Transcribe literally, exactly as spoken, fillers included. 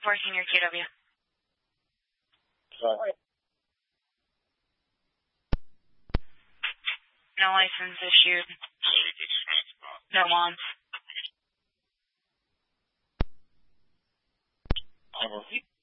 four Senior Q W. Sorry. No license issued. No wants. I will